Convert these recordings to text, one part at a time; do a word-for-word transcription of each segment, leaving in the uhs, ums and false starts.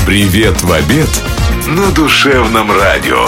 Привет в обед на душевном радио.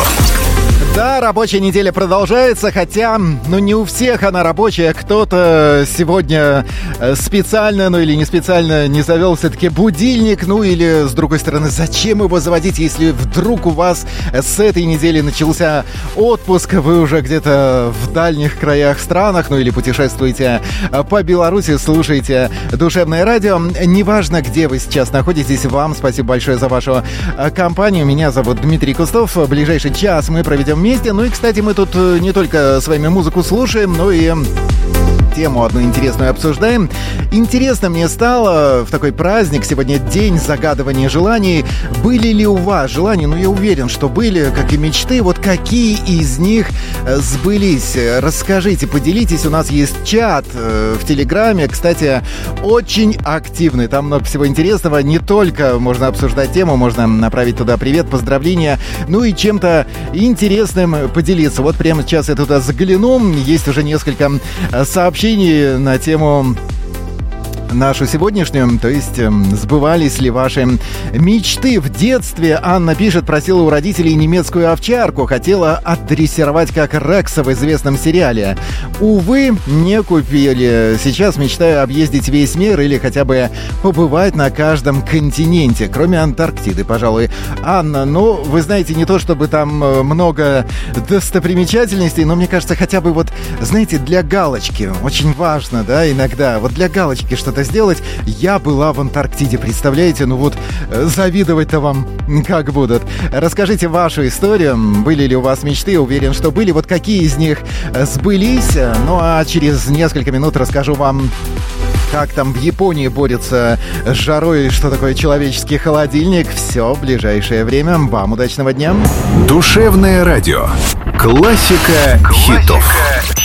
Да, рабочая неделя продолжается, хотя, ну, не у всех она рабочая. Кто-то сегодня специально, ну, или не специально не завел все-таки будильник. Ну, или, с другой стороны, зачем его заводить, если вдруг у вас с этой недели начался отпуск, вы уже где-то в дальних краях странах, ну, или путешествуете по Беларуси, слушаете душевное радио. Неважно, где вы сейчас находитесь, вам спасибо большое за вашу компанию. Меня зовут Дмитрий Кустов. В ближайший час мы проведем вместе. Ну и, кстати, мы тут не только с вами музыку слушаем, но и тему одну интересную обсуждаем. Интересно мне стало в такой праздник, сегодня день загадывания желаний. Были ли у вас желания? Ну, я уверен, что были, как и мечты. Вот какие из них сбылись? Расскажите, поделитесь. У нас есть чат в Телеграме, кстати, очень активный. Там много всего интересного. Не только можно обсуждать тему, можно направить туда привет, поздравления, ну и чем-то интересным поделиться. Вот прямо сейчас я туда загляну. Есть уже несколько сообщений на тему нашу сегодняшнюю, то есть э, сбывались ли ваши мечты в детстве. Анна пишет, просила у родителей немецкую овчарку, хотела отдрессировать как Рекса в известном сериале. Увы, не купили. Сейчас мечтаю объездить весь мир или хотя бы побывать на каждом континенте, кроме Антарктиды, пожалуй. Анна, ну, вы знаете, не то чтобы там много достопримечательностей, но мне кажется, хотя бы вот, знаете, для галочки, очень важно, да, иногда, вот для галочки что-то сделать. Я была в Антарктиде, представляете? Ну вот, завидовать-то вам как будут. Расскажите вашу историю. Были ли у вас мечты? Уверен, что были. Вот какие из них сбылись? Ну а через несколько минут расскажу вам, как там в Японии борется с жарой, что такое человеческий холодильник. Все в ближайшее время. Вам удачного дня. Душевное радио. Классика, Классика хитов.